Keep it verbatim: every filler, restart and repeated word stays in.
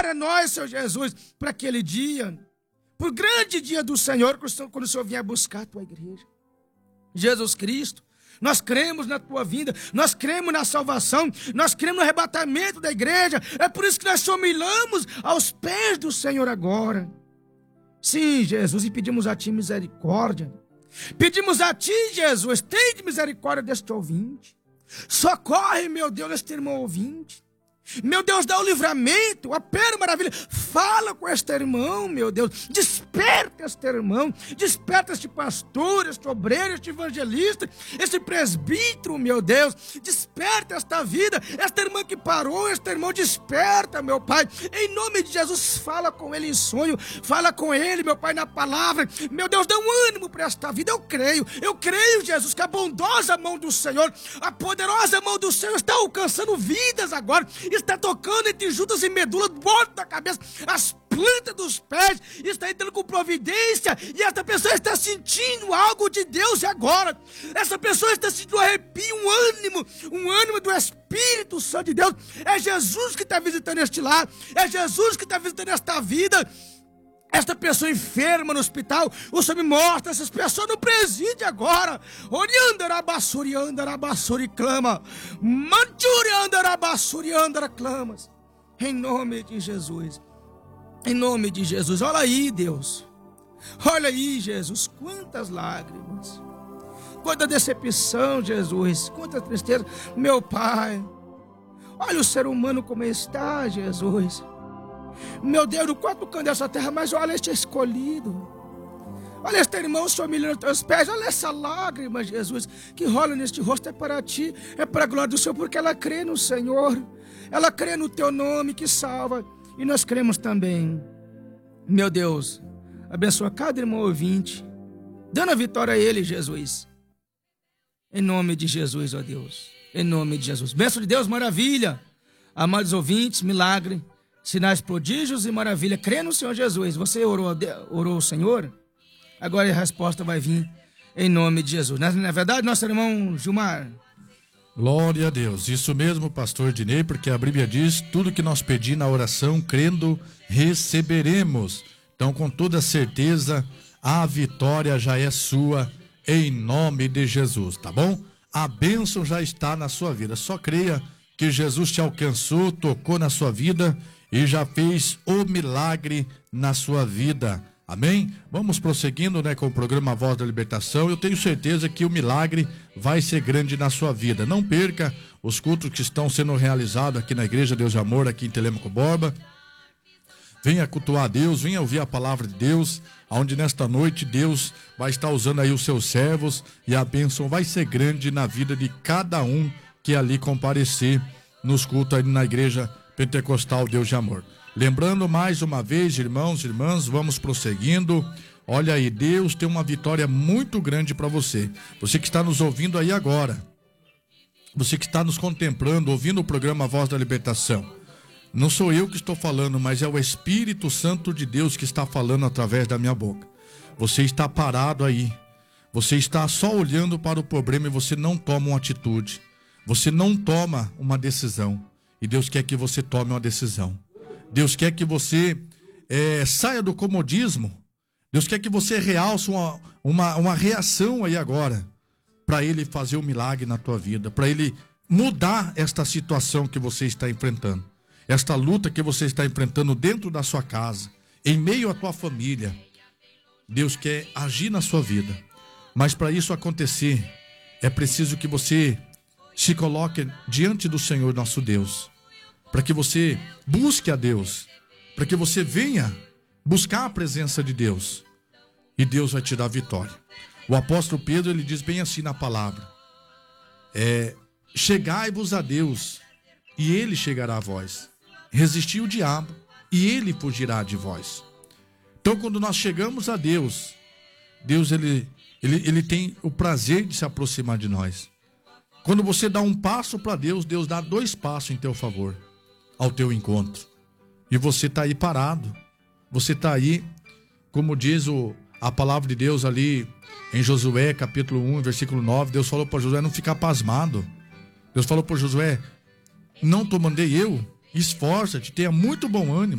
Prepara nós, Senhor Jesus, para aquele dia, para o grande dia do Senhor, quando o Senhor vier buscar a tua igreja. Jesus Cristo, nós cremos na tua vinda, nós cremos na salvação, nós cremos no arrebatamento da igreja. É por isso que nós se humilhamos aos pés do Senhor agora. Sim, Jesus, e pedimos a ti misericórdia. Pedimos a ti, Jesus, tem misericórdia deste ouvinte. Socorre, meu Deus, este irmão ouvinte. Meu Deus, dá o livramento, a pena maravilha. Fala com este irmão, meu Deus. Desperta este irmão. Desperta este pastor, este obreiro, este evangelista, este presbítero, meu Deus. Desperta esta vida. Esta irmã que parou, este irmão, desperta, meu Pai. Em nome de Jesus, fala com ele em sonho. Fala com ele, meu Pai, na palavra. Meu Deus, dá um ânimo para esta vida. Eu creio, eu creio, Jesus, que a bondosa mão do Senhor, a poderosa mão do Senhor está alcançando vidas agora. Está tocando entre juntas e medula, bordo da cabeça, as plantas dos pés, está entrando com providência, e essa pessoa está sentindo algo de Deus agora. Essa pessoa está sentindo um arrepio, um ânimo, um ânimo do Espírito Santo de Deus. É Jesus que está visitando este lar, é Jesus que está visitando esta vida. Esta pessoa enferma no hospital, o Senhor me mostra essas pessoas no presídio agora. Oriandarabassuri, andarabassuri, clama. Manchuri, andarabassuri, andara, clamas. Em nome de Jesus. Em nome de Jesus. Olha aí, Deus. Olha aí, Jesus. Quantas lágrimas. Quanta decepção, Jesus. Quanta tristeza. Meu Pai. Olha o ser humano como está, Jesus. Meu Deus, no quatro cantos dessa terra, mas olha este escolhido. Olha este irmão se humilhando aos teus pés. Olha essa lágrima, Jesus, que rola neste rosto. É para ti, é para a glória do Senhor, porque ela crê no Senhor. Ela crê no teu nome que salva. E nós cremos também. Meu Deus, abençoa cada irmão ouvinte, dando a vitória a ele, Jesus. Em nome de Jesus, ó Deus. Em nome de Jesus. Bênção de Deus, maravilha. Amados ouvintes, milagre. Sinais, prodígios e maravilha. Crê no Senhor Jesus. Você orou, orou o Senhor? Agora a resposta vai vir em nome de Jesus. Não é verdade, nosso irmão Gilmar? Glória a Deus. Isso mesmo, pastor Dinei, porque a Bíblia diz: tudo que nós pedimos na oração, crendo, receberemos. Então, com toda certeza, a vitória já é sua em nome de Jesus, tá bom? A bênção já está na sua vida. Só creia que Jesus te alcançou, tocou na sua vida e já fez o milagre na sua vida. Amém? Vamos prosseguindo, né, com o programa Voz da Libertação. Eu tenho certeza que o milagre vai ser grande na sua vida. Não perca os cultos que estão sendo realizados aqui na Igreja Deus de Amor, aqui em Telêmaco Borba. Venha cultuar a Deus, venha ouvir a palavra de Deus, onde nesta noite Deus vai estar usando aí os seus servos e a bênção vai ser grande na vida de cada um que ali comparecer nos cultos aí na Igreja Pentecostal Deus de Amor. Lembrando mais uma vez, irmãos e irmãs, vamos prosseguindo. Olha aí, Deus tem uma vitória muito grande para você. Você que está nos ouvindo aí agora, você que está nos contemplando, ouvindo o programa Voz da Libertação. Não sou eu que estou falando, mas é o Espírito Santo de Deus que está falando através da minha boca. Você está parado aí, você está só olhando para o problema e você não toma uma atitude. Você não toma uma decisão. E Deus quer que você tome uma decisão. Deus quer que você é, saia do comodismo. Deus quer que você realce uma, uma, uma reação aí agora, para Ele fazer um milagre na tua vida, para Ele mudar esta situação que você está enfrentando, esta luta que você está enfrentando dentro da sua casa, em meio à tua família. Deus quer agir na sua vida, mas para isso acontecer, é preciso que você se coloque diante do Senhor nosso Deus, para que você busque a Deus, para que você venha buscar a presença de Deus, e Deus vai te dar vitória. O apóstolo Pedro, ele diz bem assim na palavra, é, chegai-vos a Deus, e Ele chegará a vós. Resisti o diabo, e Ele fugirá de vós. Então, quando nós chegamos a Deus, Deus ele, ele, ele tem o prazer de se aproximar de nós. Quando você dá um passo para Deus, Deus dá dois passos em teu favor, ao teu encontro. E você está aí parado. Você está aí, como diz o, a palavra de Deus ali em Josué, capítulo um, versículo nove. Deus falou para Josué não ficar pasmado. Deus falou para Josué: não te mandei eu? Esforça-te, tenha muito bom ânimo.